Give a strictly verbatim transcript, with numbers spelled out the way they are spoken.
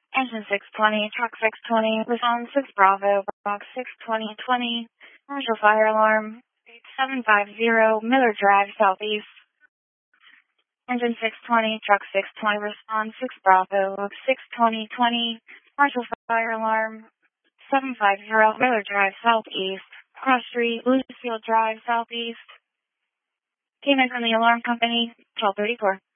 Engine six twenty, truck six twenty, respond six Bravo, box six twenty twenty, commercial fire alarm, seven five zero, Miller Drive, Southeast. Engine six twenty, truck six twenty, respond six Bravo, box six twenty twenty, commercial fire alarm, seven five zero, Miller Drive, Southeast. Cross Street, Bluefield Drive, Southeast. Came in from the alarm company, twelve thirty-four.